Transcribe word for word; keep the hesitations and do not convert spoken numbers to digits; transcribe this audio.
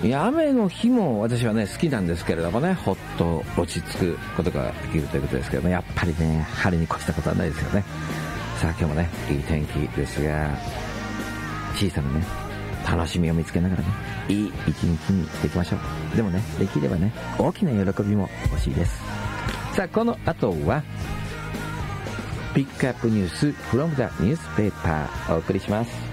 いや、雨の日も私はね好きなんですけれどもね、ほっと落ち着くことができるということですけども、やっぱりね晴れに越したことはないですよね。さあ今日もねいい天気ですが、小さなね楽しみを見つけながらねいい一日にしていきましょう。でもねできればね大きな喜びも欲しいです。さあこの後はピックアップニュース from the newspaper お送りします。